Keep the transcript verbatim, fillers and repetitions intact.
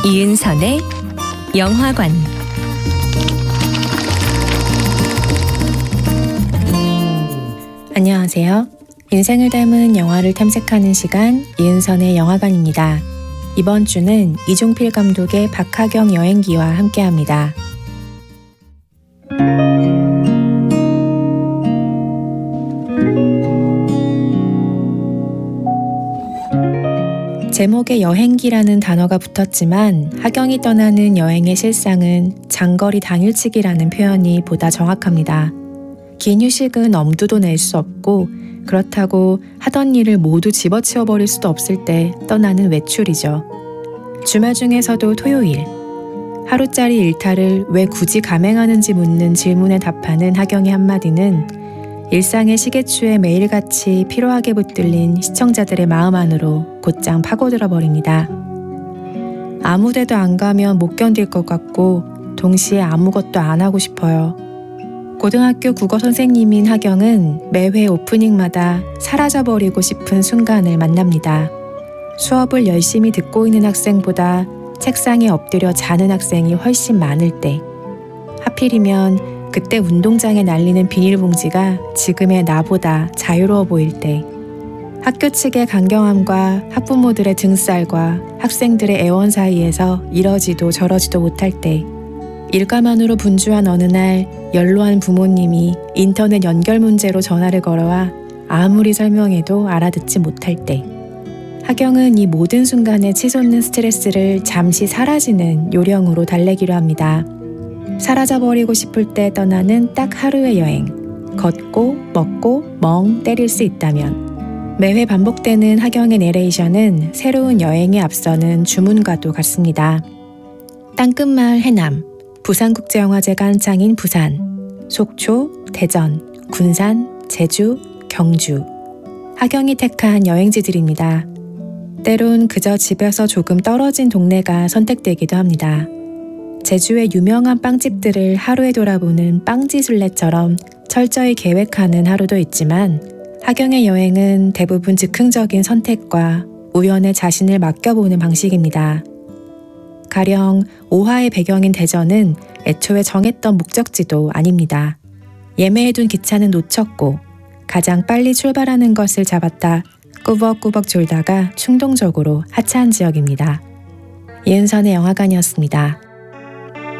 이은선의 영화관, 안녕하세요. 인생을 닮은 영화를 탐색하는 시간 이은선의 영화관입니다. 이번 주는 이종필 감독의 박하경 여행기와 함께합니다. 제목에 여행기라는 단어가 붙었지만 하경이 떠나는 여행의 실상은 장거리 당일치기라는 표현이 보다 정확합니다. 긴 휴식은 엄두도 낼 수 없고 그렇다고 하던 일을 모두 집어치워버릴 수도 없을 때 떠나는 외출이죠. 주말 중에서도 토요일, 하루짜리 일탈을 왜 굳이 감행하는지 묻는 질문에 답하는 하경의 한마디는 일상의 시계추에 매일같이 피로하게 붙들린 시청자들의 마음 안으로 곧장 파고들어 버립니다. 아무데도 안 가면 못 견딜 것 같고 동시에 아무것도 안 하고 싶어요. 고등학교 국어 선생님인 하경은 매회 오프닝마다 사라져버리고 싶은 순간을 만납니다. 수업을 열심히 듣고 있는 학생보다 책상에 엎드려 자는 학생이 훨씬 많을 때, 하필이면 그때 운동장에 날리는 비닐봉지가 지금의 나보다 자유로워 보일 때, 학교 측의 강경함과 학부모들의 등살과 학생들의 애원 사이에서 이러지도 저러지도 못할 때, 일과만으로 분주한 어느 날 연로한 부모님이 인터넷 연결 문제로 전화를 걸어와 아무리 설명해도 알아듣지 못할 때, 하경은 이 모든 순간에 치솟는 스트레스를 잠시 사라지는 요령으로 달래기로 합니다. 사라져버리고 싶을 때 떠나는 딱 하루의 여행, 걷고 먹고 멍 때릴 수 있다면. 매회 반복되는 하경의 내레이션은 새로운 여행에 앞서는 주문과도 같습니다. 땅끝마을 해남, 부산국제영화제가 한창인 부산, 속초, 대전, 군산, 제주, 경주. 하경이 택한 여행지들입니다. 때론 그저 집에서 조금 떨어진 동네가 선택되기도 합니다. 제주의 유명한 빵집들을 하루에 돌아보는 빵지순례처럼 철저히 계획하는 하루도 있지만 하경의 여행은 대부분 즉흥적인 선택과 우연에 자신을 맡겨보는 방식입니다. 가령 오화의 배경인 대전은 애초에 정했던 목적지도 아닙니다. 예매해둔 기차는 놓쳤고 가장 빨리 출발하는 것을 잡았다 꾸벅꾸벅 졸다가 충동적으로 하차한 지역입니다. 이은선의 영화관이었습니다.